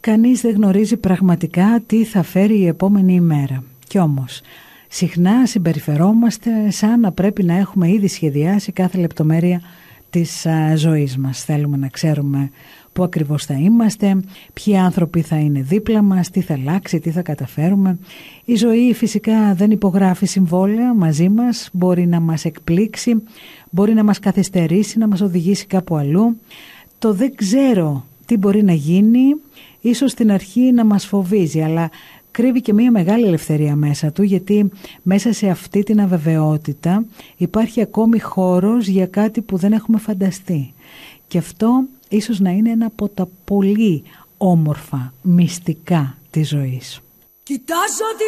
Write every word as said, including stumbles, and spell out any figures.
Κανείς δεν γνωρίζει πραγματικά τι θα φέρει η επόμενη ημέρα. Κι όμως, συχνά συμπεριφερόμαστε σαν να πρέπει να έχουμε ήδη σχεδιάσει κάθε λεπτομέρεια της α, ζωής μας. Θέλουμε να ξέρουμε πού ακριβώς θα είμαστε, ποιοι άνθρωποι θα είναι δίπλα μας, τι θα αλλάξει, τι θα καταφέρουμε. Η ζωή φυσικά δεν υπογράφει συμβόλαια μαζί μας, μπορεί να μας εκπλήξει, μπορεί να μας καθυστερήσει, να μας οδηγήσει κάπου αλλού. Το δεν ξέρω τι μπορεί να γίνει, ίσως στην αρχή να μας φοβίζει, αλλά κρύβει και μια μεγάλη ελευθερία μέσα του, γιατί μέσα σε αυτή την αβεβαιότητα υπάρχει ακόμη χώρος για κάτι που δεν έχουμε φανταστεί. Και αυτό ίσως να είναι ένα από τα πολύ όμορφα μυστικά της ζωής. Κοιτάζω